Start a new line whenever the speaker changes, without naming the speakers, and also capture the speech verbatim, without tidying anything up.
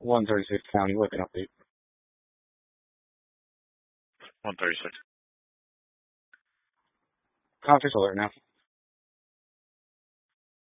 one thirty-six County, with an update.
one thirty-six.
Conference alert now.